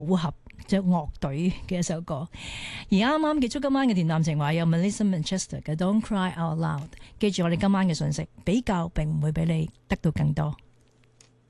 組合即係樂隊嘅一首歌。而啱啱結束今晚嘅電談情話有 Melissa Manchester 嘅 Don't Cry Out Loud。記住我哋今晚嘅信息，比較並唔會俾你得到更多。